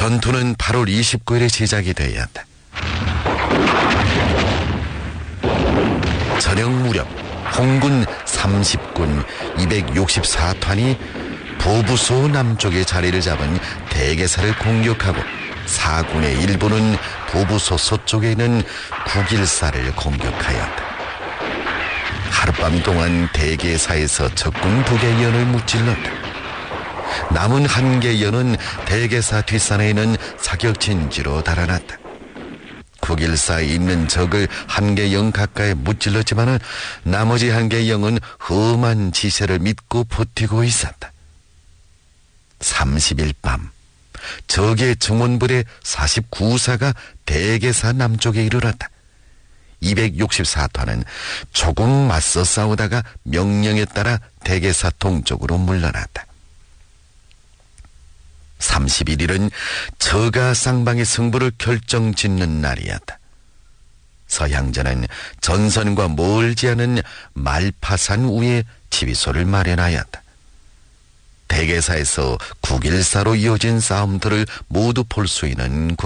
전투는 8월 29일에 시작이 되었다. 저녁 무렵 홍군 30군 264탄이 보부소 남쪽에 자리를 잡은 대개사를 공격하고 4군의 일부는 보부소 서쪽에 있는 국일사를 공격하였다. 하룻밤 동안 대개사에서 적군 2개 연을 무찔렀다. 남은 1개 연은 대개사 뒷산에 있는 사격진지로 달아났다. 국일사에 있는 적을 1개 영 가까이 무찔렀지만 나머지 1개 영은 험한 지세를 믿고 버티고 있었다. 30일 밤 적의 정원부대 49사가 대개사 남쪽에 이르렀다. 264탄은 조금 맞서 싸우다가 명령에 따라 대개사 동쪽으로 물러났다. 31일은 저가 쌍방의 승부를 결정짓는 날이었다. 서향전은 전선과 멀지 않은 말파산 위에 지휘소를 마련하였다. 대개사에서 국일사로 이어진 싸움들을 모두 볼 수 있는